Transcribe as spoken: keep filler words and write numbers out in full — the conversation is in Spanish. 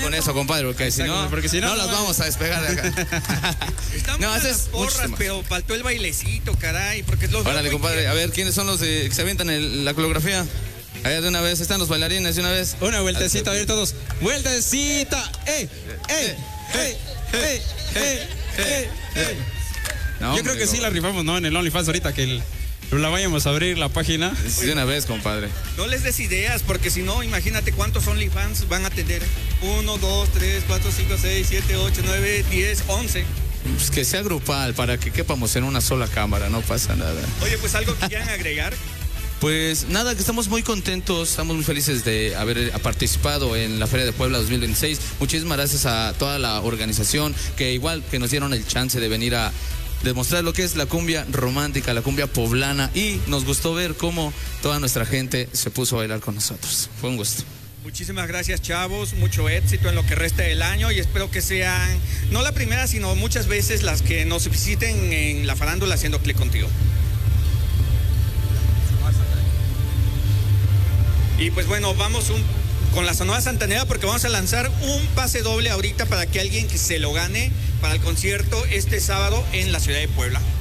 con eso, compadre, porque si no, porque si no, no las vamos a despegar de acá. Estamos No, en haces las porras, muchísimas. pero faltó el bailecito, caray, porque los veo Órale, muy compadre, tiernos. a ver, ¿quiénes son los de- que se avientan el- la coreografía? Allá de una vez, están los bailarines de una vez. Una vueltecita, a ver todos. Vueltecita. ¡Ey! ¡Ey! ¡Ey! ¡Ey! ¡Ey! ¡Ey! ¡Ey! No, Yo creo hombre, que sí la rifamos, ¿no? En el OnlyFans ahorita que el- la vayamos a abrir la página. De una vez, compadre. No les des ideas, porque si no, imagínate cuántos OnlyFans van a tener. Uno, dos, tres, cuatro, cinco, seis, siete, ocho, nueve, diez, once. Pues que sea grupal, para que quepamos en una sola cámara, no pasa nada. Oye, pues algo que quieran agregar. Pues nada, que estamos muy contentos, estamos muy felices de haber participado en la Feria de Puebla dos mil veintiséis. Muchísimas gracias a toda la organización que igual que nos dieron el chance de venir a demostrar lo que es la cumbia romántica, la cumbia poblana, y nos gustó ver cómo toda nuestra gente se puso a bailar con nosotros. Fue un gusto. Muchísimas gracias, chavos. Mucho éxito en lo que resta del año y espero que sean, no la primera, sino muchas veces las que nos visiten en la farándula haciendo clic contigo. Y pues bueno, vamos un, con la Sonora Santanera porque vamos a lanzar un pase doble ahorita para que alguien que se lo gane para el concierto este sábado en la ciudad de Puebla.